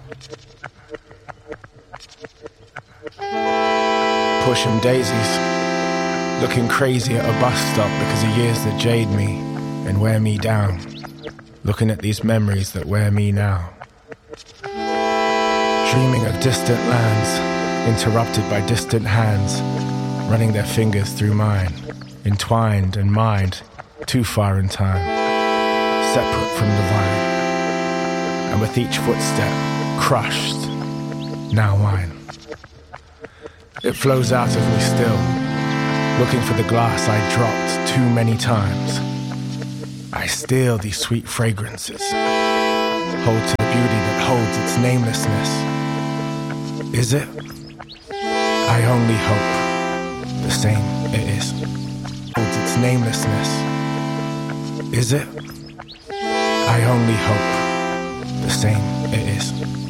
Pushing daisies, looking crazy at a bus stop because of years that jade me and wear me down. Looking at these memories that wear me now. Dreaming of distant lands, interrupted by distant hands, running their fingers through mine, entwined and mined, too far in time, separate from the vine. And with each footstep, crushed, now mine. It flows out of me still, looking for the glass I dropped too many times. I steal these sweet fragrances, hold to the beauty that holds its namelessness. Is it? I only hope the same it is. Holds its namelessness. Is it? I only hope the same it is.